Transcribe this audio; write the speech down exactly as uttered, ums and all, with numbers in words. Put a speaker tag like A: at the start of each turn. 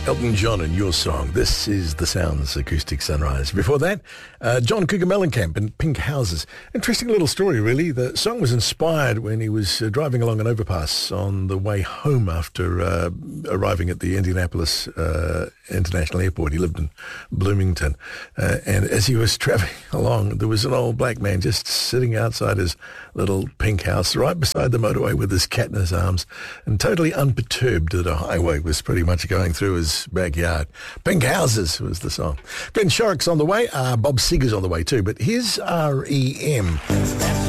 A: Elton John and Your Song. This is the Sounds Acoustic Sunrise. Before that, uh, John Cougar Mellencamp and Pink Houses. Interesting little story, really. The song was inspired when he was uh, driving along an overpass on the way home after uh, arriving at the Indianapolis uh, International Airport. He lived in Bloomington. Uh, and as he was traveling along, there was an old black man just sitting outside his little pink house right beside the motorway with his cat in his arms and totally unperturbed that a highway was pretty much going through his backyard. Pink Houses was the song. Glenn Shorrock's on the way. Uh, Bob Seger's on the way too, but here's R E M